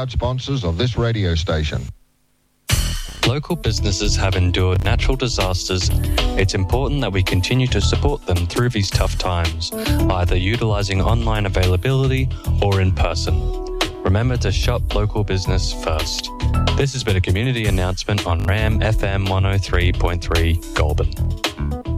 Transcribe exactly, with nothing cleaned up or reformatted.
proud sponsors of this radio station. Local businesses have endured natural disasters. It's important that we continue to support them through these tough times, either utilising online availability or in person. Remember to shop local business first. This has been a community announcement on RAM F M one oh three point three Goulburn.